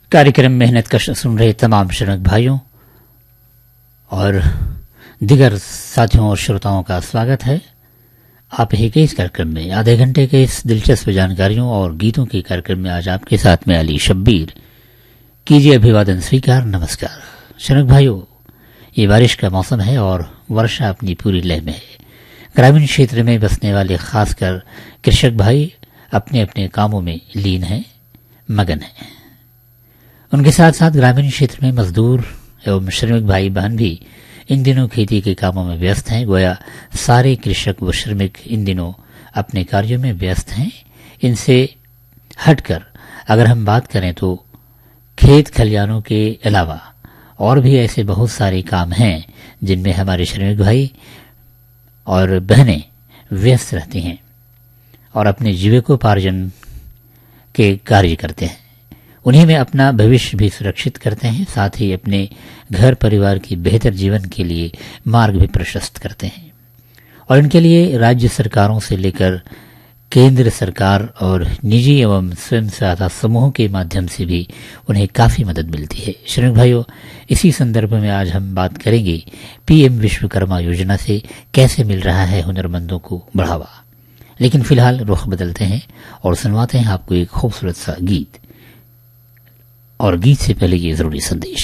कार्यक्रम मेहनत कश सुन रहे तमाम श्रमिक भाइयों और दिगर साथियों और श्रोताओं का स्वागत है। आप ही के इस कार्यक्रम में आधे घंटे के इस दिलचस्प जानकारियों और गीतों के कार्यक्रम में आज आपके साथ में अली शब्बीर। कीजिए अभिवादन स्वीकार। नमस्कार श्रमिक भाइयों, ये बारिश का मौसम है और वर्षा अपनी पूरी लय में है। ग्रामीण क्षेत्र में बसने वाले खासकर कृषक भाई अपने अपने कामों में लीन हैं, मगन हैं। उनके साथ साथ ग्रामीण क्षेत्र में मजदूर एवं श्रमिक भाई बहन भी इन दिनों खेती के कामों में व्यस्त हैं। गोया सारे कृषक व श्रमिक इन दिनों अपने कार्यों में व्यस्त हैं। इनसे हटकर अगर हम बात करें तो खेत खलियानों के अलावा और भी ऐसे बहुत सारे काम हैं जिनमें हमारे श्रमिक भाई और बहनें व्यस्त रहती हैं और अपने जीविकोपार्जन के कार्य करते हैं। उन्हीं में अपना भविष्य भी सुरक्षित करते हैं, साथ ही अपने घर परिवार की बेहतर जीवन के लिए मार्ग भी प्रशस्त करते हैं। और इनके लिए राज्य सरकारों से लेकर केंद्र सरकार और निजी एवं स्वयं सहायता समूहों के माध्यम से भी उन्हें काफी मदद मिलती है। श्रमिक भाइयों, इसी संदर्भ में आज हम बात करेंगे पीएम विश्वकर्मा योजना से कैसे मिल रहा है हुनरमंदों को बढ़ावा। लेकिन फिलहाल रुख बदलते हैं और सुनवाते हैं आपको एक खूबसूरत सा गीत। और गीत से पहले ये जरूरी संदेश।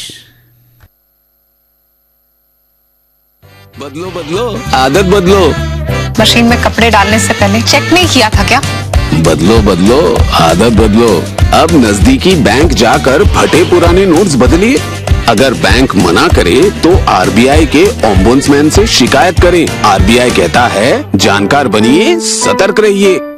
बदलो बदलो आदत बदलो। मशीन में कपड़े डालने से पहले चेक नहीं किया था क्या? बदलो बदलो आदत बदलो। अब नजदीकी बैंक जाकर फटे पुराने नोट्स बदलिए। अगर बैंक मना करे तो आरबीआई के ओम्बुड्समैन से शिकायत करें। आरबीआई कहता है जानकार बनिए, सतर्क रहिए।